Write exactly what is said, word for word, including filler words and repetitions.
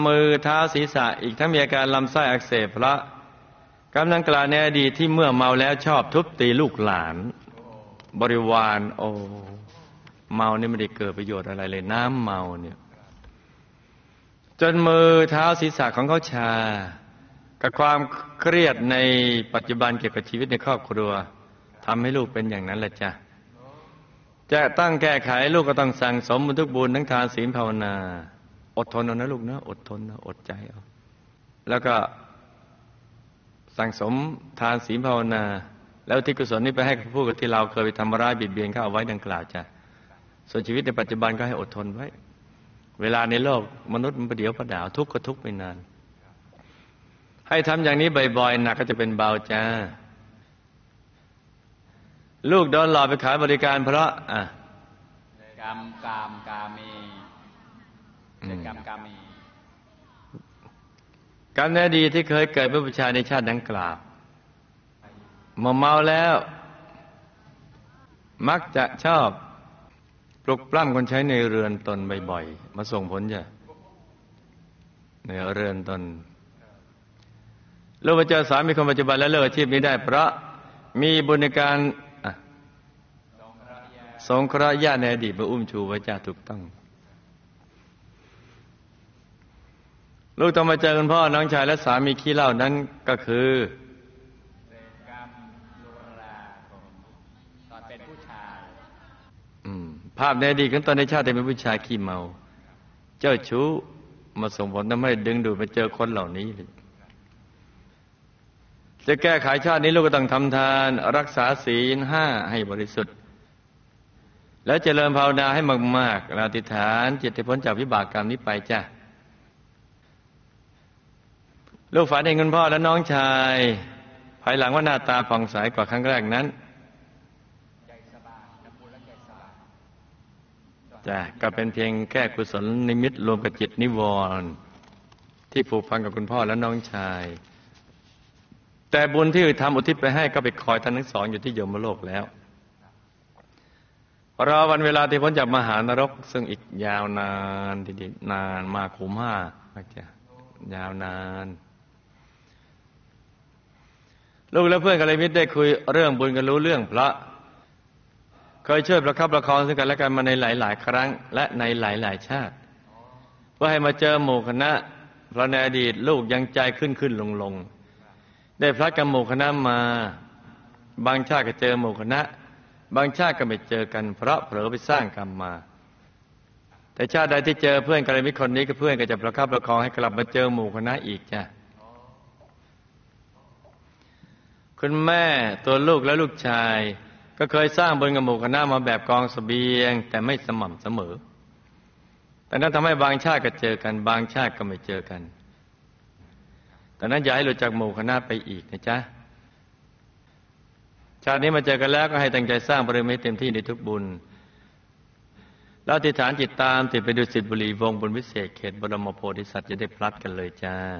มือเท้าศีรษะอีกทั้งมีอาการลำไส้อักเสบเพราะกำลังกล่าวในอดีตที่เมื่อเมาแล้วชอบทุบตีลูกหลานบริวารโอ้เมานี่ไม่ได้เกิดประโยชน์อะไรเลยน้ำเมาเนี่ยจนมือเท้าศีรษะของเขาชากับความเครียดในปัจจุบันเกี่ยวกับชีวิตในครอบครัวทำให้ลูกเป็นอย่างนั้นแหละจ้ะจะตั้งแก้ไขลูกก็ต้องสั่งสมบุญทุกบุญทั้งทานศีลภาวนาอดทนเอานะลูกนะอดทนนะอดใจเอาแล้วก็สั่งสมทานศีลภาวนาแล้วที่กุศลนี้ไปให้กับผู้ที่เราเคยไปทำร้ายบิดเบียนเขาเอาไว้ดังกล่าวจ้ะส่วนชีวิตในปัจจุบันก็ให้อดทนไว้เวลาในโลกมนุษย์มันประเดี๋ยวประดาวทุกข์ก็ทุกข์ไม่นานให้ทำอย่างนี้บ่อยๆหนักก็จะเป็นเบาจ้าลูกโดนหลอกไปขายบริการเพราะอ่ะกรรมกามกามีกรรมกามีกรรมในอดีตที่เคยเกิดเป็นผู้ชายในชาติดังกล่าวเมื่อเมาแล้วมักจะชอบปลุกปล้ำคนใช้ในเรือนตนบ่อยๆมาส่งผลจ้ะในเรือนตนลูกมาเจอสามีคนปัจจุบันและเลิกอาชีพนี้ได้เพราะมีบุญในการสงเคราะห์ญาติในอดีตมาอุ้มชูไว้จ้าถูกต้องลูกต้องมาเจอคุณพ่อน้องชายและสามีขี้เหล้านั้นก็คือกรรมโลราตอนเป็นผู้ชายภาพในอดีตของตอนในชาติเป็นผู้ชายขี้เมาเจ้าชู้มาส่งผลทำให้ดึงดูดมาเจอคนเหล่านี้จะแก้ไขชาตินี้ลูกก็ต้องทำทานรักษาศีลห้าให้บริสุทธิ์แล้วเจริญภาวนาให้มากๆอธิษฐานจิตให้พ้นจากวิบากกรรมนี้ไปจ้ะลูกฝันเห็นคุณพ่อและน้องชายภายหลังว่าหน้าตาผ่องใสกว่าครั้งแรกนั้นจ้ะก็เป็นเพียงแค่กุศลนิมิตรวมกับจิตนิวรณ์ที่ผูกพันกับคุณพ่อและน้องชายแต่บุญที่ทำอุทิศไปให้ก็ไปคอยท่านทั้งสองอยู่ที่ยมโลกแล้วรอวันเวลาที่พ้นจากมหานรกซึ่งอีกยาวนานทีเดียวนานมากขุมห้าจ้ะยาวนานลูกและเพื่อนกัลยาณมิตรได้คุยเรื่องบุญกันรู้เรื่องเพราะเคยช่วยประคับประคองซึ่งกันและกันมาในหลายๆครั้งและในหลายๆชาติเพื่อให้มาเจอหมู่คณะเพราะในอดีตลูกยังใจขึ้นขึ้นลงลงได้พลัดกับหมู่คณะมาบางชาติก็เจอหมู่คณะบางชาติก็ไม่เจอกันเพราะเผลอไปสร้างกรรมมาแต่ชาติใดที่เจอเพื่อนกัลยาณมิตรคนนี้ก็เพื่อนก็จะประคับประคองให้กลับมาเจอหมู่คณะอีกจ้ะคุณแม่ตัวลูกและลูกชายก็เคยสร้างบุญกับหมู่คณะมาแบบกองเสบียงแต่ไม่สม่ำเสมอแต่นั้นทำให้บางชาติก็เจอกันบางชาติก็ไม่เจอกันแต่นั้นอย่าให้หลุดจากหมู่คณะไปอีกนะจ๊ะชาตินี้มาเจอกันแล้วก็ให้ตั้งใจสร้างบารมีเต็มที่ในทุกบุญแล้วอธิษฐานจิตตามติดไปดูสิทธิบุรีวงบุญวิเศษเขตบรมโพธิสัตว์จะได้พลัดกันเลยจ้า